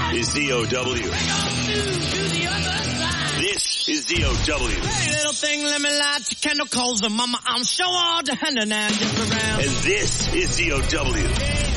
is ZOW. This is ZOW. Hey, little thing, let me light your candle, cause mama, I'm sure all the hand and just around. And this is ZOW.